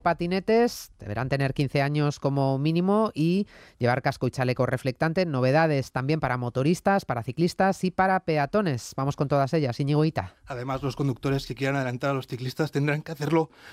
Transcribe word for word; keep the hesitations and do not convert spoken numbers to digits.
patinetes deberán tener quince años como mínimo y llevar casco y chaleco reflectante. Novedades también para motoristas, para ciclistas y para peatones. Vamos con todas ellas, Íñigo Hita. Además, los conductores que quieran adelantar a los ciclistas tendrán que hacerlo